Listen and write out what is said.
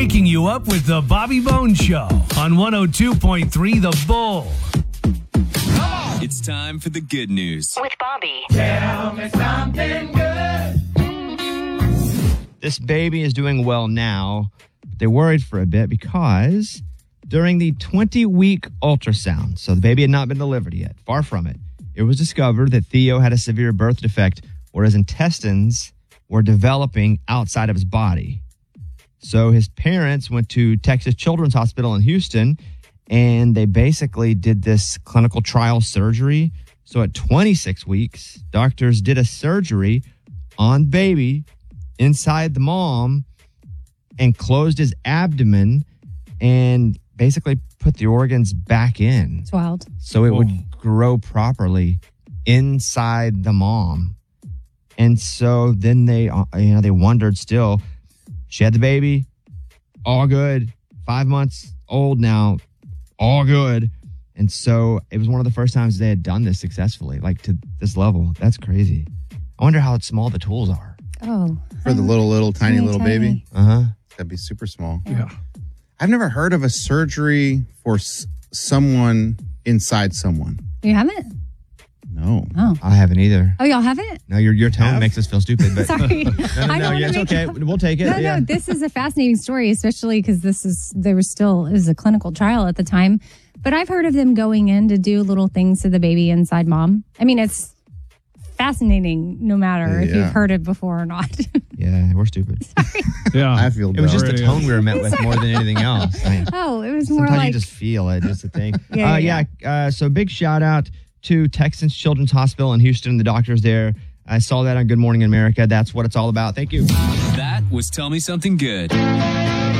Waking you up with the Bobby Bones Show on 102.3 The Bull. It's time for the good news. With Bobby. Tell me something good. This baby is doing well now, but they worried for a bit because during the 20-week ultrasound, so the baby had not been delivered yet, far from it, it was discovered that Theo had a severe birth defect where his intestines were developing outside of his body. So his parents went to Texas Children's Hospital in Houston, and they basically did this clinical trial surgery. So at 26 weeks, doctors did a surgery on baby inside the mom and closed his abdomen and basically put the organs back in. It's wild. So it would grow properly inside the mom. And so then they wondered still. She had the baby, all good, 5 months old now, all good. And so it was one of the first times they had done this successfully, like to this level. That's crazy. I wonder how small the tools are. Oh. For the little tiny baby? Uh-huh. That'd be super small. Yeah. I've never heard of a surgery for someone inside someone. You haven't? No. Oh. I haven't either. Oh, y'all haven't? No, your tone makes us feel stupid. But Sorry. No, yeah, it's okay. We'll take it. No, this is a fascinating story, especially because it was a clinical trial at the time. But I've heard of them going in to do little things to the baby inside mom. I mean, it's fascinating no matter if you've heard it before or not. Yeah, we're stupid. Yeah. I feel It was just the Already tone we were met with more than anything else. I mean, Oh, it was more sometimes like... you just feel it, just a thing. Yeah. So big shout out to Texas Children's Hospital in Houston, the doctors there. I saw that on Good Morning America. That's what it's all about. Thank you. That was Tell Me Something Good.